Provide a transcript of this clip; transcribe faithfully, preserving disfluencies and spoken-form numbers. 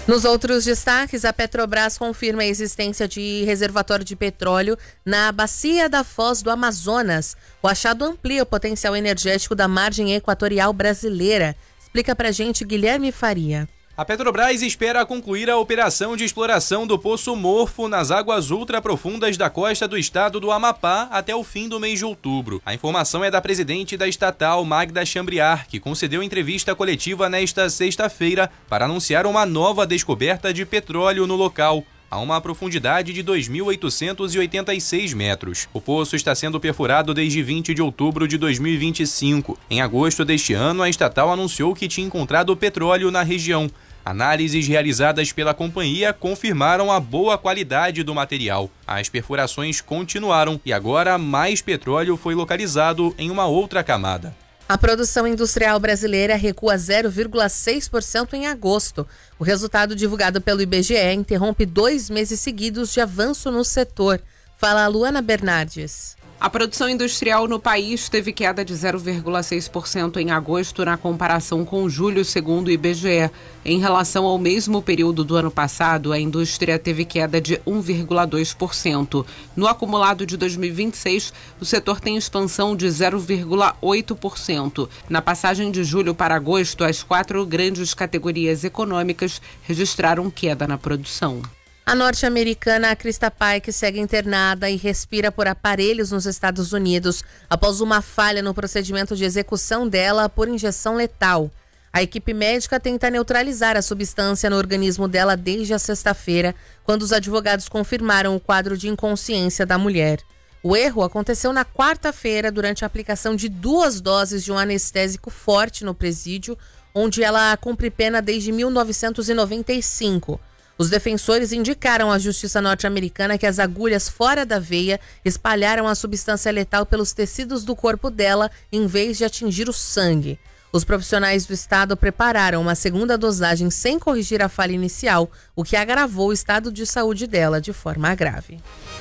Nos outros destaques, a Petrobras confirma a existência de reservatório de petróleo na bacia da Foz do Amazonas. O achado amplia o potencial energético da margem equatorial brasileira. Explica pra gente Guilherme Faria. A Petrobras espera concluir a operação de exploração do Poço Morfo nas águas ultraprofundas da costa do estado do Amapá até o fim do mês de outubro. A informação é da presidente da estatal, Magda Chambriard, que concedeu entrevista coletiva nesta sexta-feira para anunciar uma nova descoberta de petróleo no local, a uma profundidade de dois mil oitocentos e oitenta e seis metros. O poço está sendo perfurado desde vinte de outubro de dois mil e vinte e cinco. Em agosto deste ano, a estatal anunciou que tinha encontrado petróleo na região. Análises realizadas pela companhia confirmaram a boa qualidade do material. As perfurações continuaram e agora mais petróleo foi localizado em uma outra camada. A produção industrial brasileira recua zero vírgula seis por cento em agosto. O resultado divulgado pelo I B G E interrompe dois meses seguidos de avanço no setor. Fala a Luana Bernardes. A produção industrial no país teve queda de zero vírgula seis por cento em agosto na comparação com julho, segundo o I B G E. Em relação ao mesmo período do ano passado, a indústria teve queda de um vírgula dois por cento. No acumulado de dois mil e vinte e seis, o setor tem expansão de zero vírgula oito por cento. Na passagem de julho para agosto, as quatro grandes categorias econômicas registraram queda na produção. A norte-americana Krista Pike segue internada e respira por aparelhos nos Estados Unidos após uma falha no procedimento de execução dela por injeção letal. A equipe médica tenta neutralizar a substância no organismo dela desde a sexta-feira, quando os advogados confirmaram o quadro de inconsciência da mulher. O erro aconteceu na quarta-feira durante a aplicação de duas doses de um anestésico forte no presídio, onde ela cumpre pena desde mil novecentos e noventa e cinco. Os defensores indicaram à justiça norte-americana que as agulhas fora da veia espalharam a substância letal pelos tecidos do corpo dela em vez de atingir o sangue. Os profissionais do estado prepararam uma segunda dosagem sem corrigir a falha inicial, o que agravou o estado de saúde dela de forma grave.